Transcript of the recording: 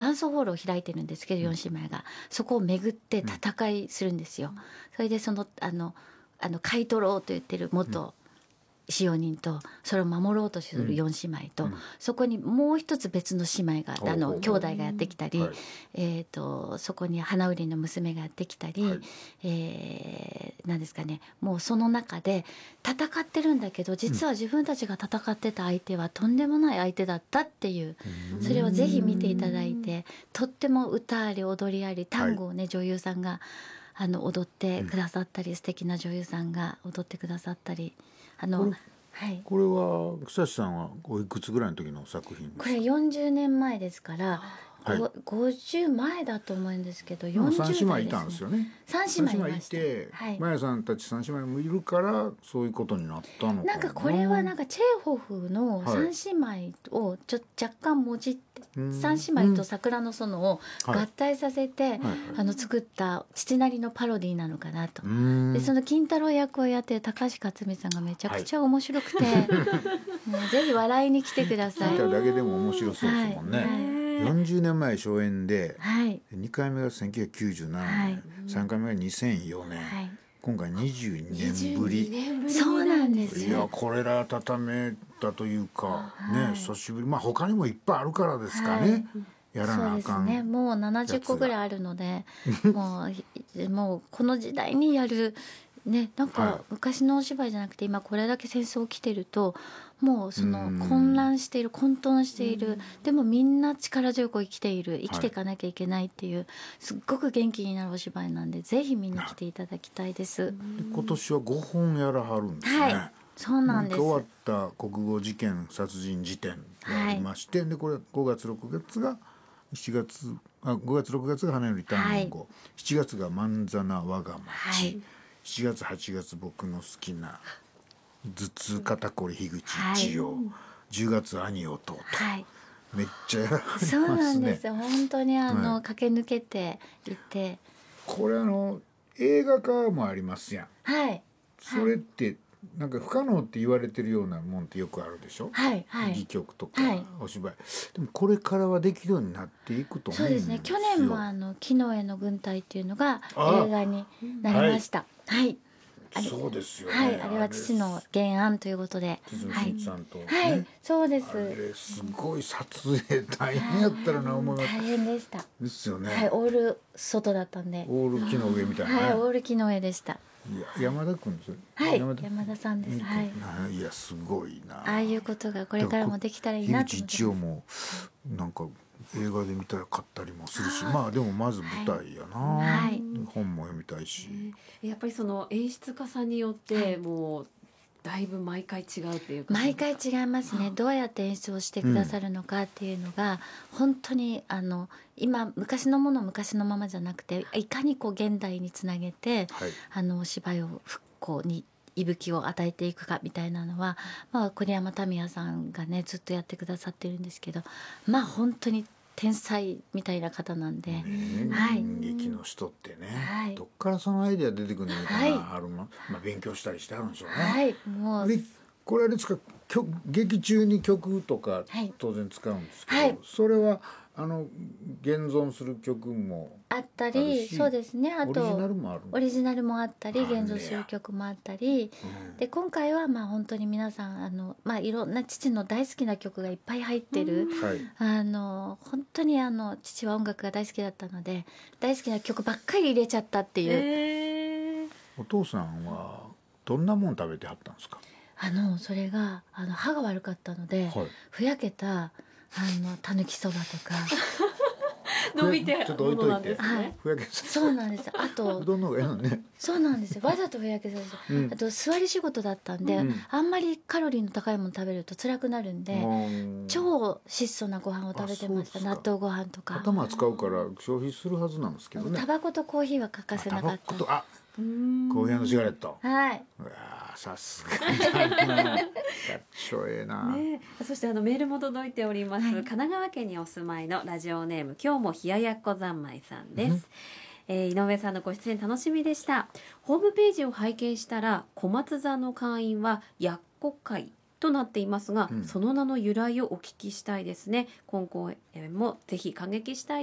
ダンスホールを開いてるんですけど、4姉妹がそこを巡って戦いするんですよ。それで買い取ろうと言ってる元使用人とそれを守ろうとする4姉妹と、そこにもう一つ別の姉妹が兄弟がやってきたり、そこに花売りの娘がやってきたり、何ですかね、もうその中で戦ってるんだけど、実は自分たちが戦ってた相手はとんでもない相手だったっていう、それをぜひ見ていただいて、とっても歌あり踊りあり、単語をね、女優さんが踊ってくださったり、素敵な女優さんが踊ってくださったり、 これは久志さんはおいくつぐらいの時の作品ですか？ これ40年前ですから、50前だと思うんですけど、40代ですね。 3姉妹いたんですよね。 3姉妹いました。 マヤさんたち3姉妹もいるからそういうことになったのかな。 なんかこれはなんかチェーホフの3姉妹を若干もじって、3姉妹と桜の園を合体させて、作った父なりのパロディーなのかなと。でその金太郎役をやってる高橋克実さんがめちゃくちゃ面白くて、ぜひ笑いに来てください。 見ただけでも面白そうですもんね。40年前初演で、2回目が1997年、3回目が2004年、今回22年ぶり。 そうなんですよ。 いやこれら畳めたというかね、久しぶり。他にもいっぱいあるからですかね。やらなあかん。 そうですね。もう70個ぐらいあるので、もうこの時代にやるね、なんか昔のお芝居じゃなくて、今これだけ戦争起きてると、もうその混乱している、混沌している、でもみんな力強く生きている、生きていかなきゃいけないっていう、すっごく元気になるお芝居なんで、ぜひ見に来ていただきたいです。 今年は5本やらはるんですね。 そうなんです。 終わった国語事件殺人事典がありまして、でこれ5月6月が5月6月が花より単年号、7月がまんざな我が町、7月8月僕の好きな頭痛肩こり樋口一葉、10月兄弟、めっちゃやられますね。 そうなんですよ。本当に駆け抜けていて、 これ映画化もありますやん。それってなんか不可能って言われてるようなもんってよくあるでしょ。戯曲とかお芝居、でもこれからはできるようになっていくと思うんですよ。 そうですね。去年も木の絵の軍隊っていうのが映画になりました。 そうですよね。 あれは父の原案ということで、 さんとそうです。 あれすごい撮影大変やったらな思います。 大変でした。 ですよね。 オール外だったんで。 オール木の上みたいな。 オール木の上でした。 山田君です。 山田さんです。 いやすごいな。 ああいうことがこれからもできたらいいなと思って。 樋口一葉もなんか映画で見たかったりもするし、でもまず舞台やな。本も読みたいし。 やっぱりその演出家さんによってもうだいぶ毎回違うっていうか。 毎回違いますね。どうやって演出をしてくださるのかっていうのが、本当に今昔のもの昔のままじゃなくて、いかに現代につなげて、お芝居を復興に息吹を与えていくかみたいなのは、栗山民也さんがねずっとやってくださってるんですけど、本当に天才みたいな方なんで、 演劇の人ってね、どっからそのアイデア出てくるのかな、勉強したりしてあるんでしょうね。 もうこれあれですか、劇中に曲とか当然使うんですけど、それは現存する曲もあったり、そうですね。あとオリジナルもあったり、現存する曲もあったり、で今回は本当に皆さんいろんな父の大好きな曲がいっぱい入ってる、本当に父は音楽が大好きだったので、大好きな曲ばっかり入れちゃったっていう。 お父さんはどんなもん食べてはったんですか？ それが歯が悪かったので、ふやけたたぬきそばとか伸びてるものなんですね。 ふやけさそうなんです。あとどんなのが嫌なのね。 そうなんですよ。わざとふやけさせる。あと座り仕事だったんで、あんまりカロリーの高いもの食べると辛くなるんで、超質素なご飯を食べてました。納豆ご飯とか。 頭使うから消費するはずなんですけどね。 タバコとコーヒーは欠かせなかった。 コーヒーのシガレット。さすがだな。かっちょええな。 そしてメールも届いております。神奈川県にお住まいのラジオネーム今日も冷ややっこ三昧さんです。井上さんのご出演楽しみでした。ホームページを拝見したら小松座の会員はやっこ会となっていますが、その名の由来をお聞きしたいですね。今後もぜひ感激したい